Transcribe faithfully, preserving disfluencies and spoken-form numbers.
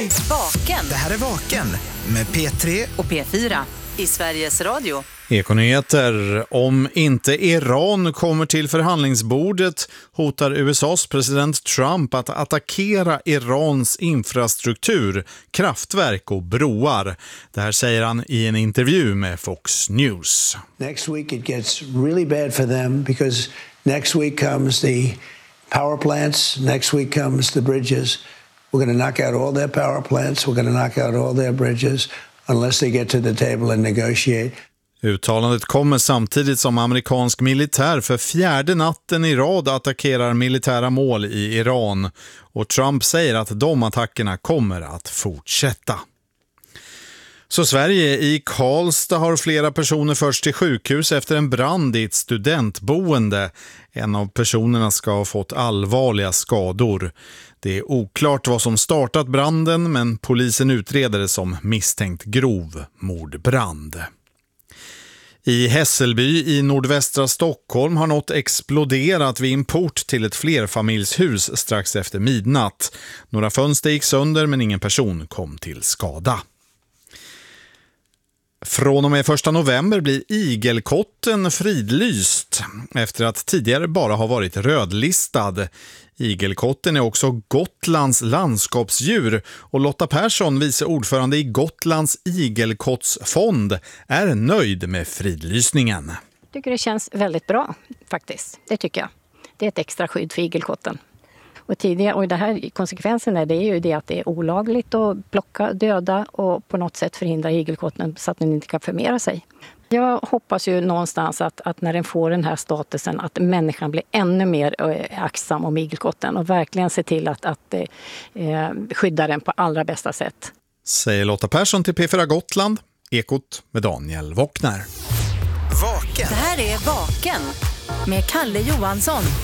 finns Vaken. Det här är Vaken med P tre och P fyra i Sveriges Radio. Ekonyheter. Om inte Iran kommer till förhandlingsbordet hotar U S A:s president Trump att attackera Irans infrastruktur, kraftverk och broar. Det här säger han i en intervju med Fox News. Next week it gets really bad for them because next week comes the power plants, next week comes the bridges. We're going to knock out all their power plants, we're going to knock out all their bridges unless they get to the table and negotiate. Uttalandet kommer samtidigt som amerikansk militär för fjärde natten i rad attackerar militära mål i Iran, och Trump säger att de attackerna kommer att fortsätta. Så Sverige, i Karlstad har flera personer först till sjukhus efter en brand i ett studentboende. En av personerna ska ha fått allvarliga skador. Det är oklart vad som startat branden, men polisen utreder det som misstänkt grov mordbrand. I Hässelby i nordvästra Stockholm har något exploderat vid en port till ett flerfamiljshus strax efter midnatt. Några fönster gick sönder men ingen person kom till skada. Från och med första november blir igelkotten fridlyst efter att tidigare bara ha varit rödlistad. Igelkotten är också Gotlands landskapsdjur, och Lotta Persson, vice ordförande i Gotlands igelkottsfond, är nöjd med fridlysningen. Jag tycker det känns väldigt bra faktiskt, det tycker jag. Det är ett extra skydd för igelkotten. Och, tidigare, och det här, konsekvensen är, det är ju det att det är olagligt att plocka, döda och på något sätt förhindra igelkotten så att den inte kan förmera sig. Jag hoppas ju någonstans att, att när den får den här statusen att människan blir ännu mer eh, aktsam om igelkotten och verkligen se till att, att eh, skydda den på allra bästa sätt. Säger Lotta Persson till P fyra Gotland, Ekot med Daniel Wockner. Vaken. Det här är Vaken med Kalle Johansson.